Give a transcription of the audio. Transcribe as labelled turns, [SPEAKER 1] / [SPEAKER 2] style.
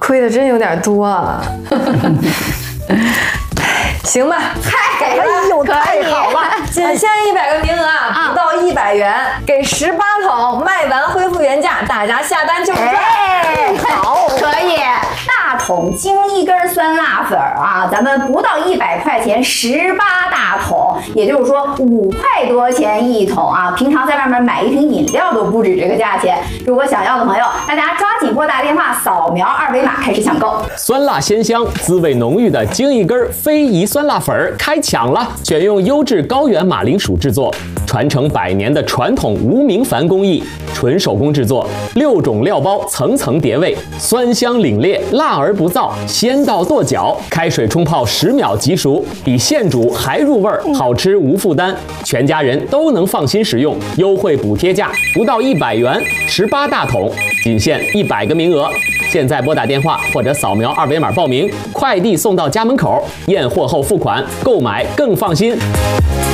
[SPEAKER 1] 亏的真有点多啊。行吧，
[SPEAKER 2] 嗨，
[SPEAKER 3] 哎呦，太好了！
[SPEAKER 1] 仅限100个名额啊，不到100元，给18桶，卖完恢复原价，大家下单就是赚。
[SPEAKER 2] 哎，好，可以。大桶精一根酸辣粉啊，咱们不到100块钱，18大桶，也就是说5块多钱1桶啊。平常在外面买一瓶饮料都不止这个价钱。如果想要的朋友，大家抓紧拨打电话，扫描2维码开始抢购。
[SPEAKER 4] 酸辣鲜香、滋味浓郁的精一根非遗酸辣粉开抢了！选用优质高原马铃薯制作，传承100年的传统无名凡工艺，纯手工制作，6种料包层层叠味，酸香凛冽，辣而不燥，鲜到跺脚。开水冲泡10秒即熟，比现煮还入味儿，好吃无负担，全家人都能放心食用。优惠补贴价不到100元，18大桶，仅限100个名额。现在拨打电话或者扫描2维码报名，快递送到家门口，验货后付款，购买更放心。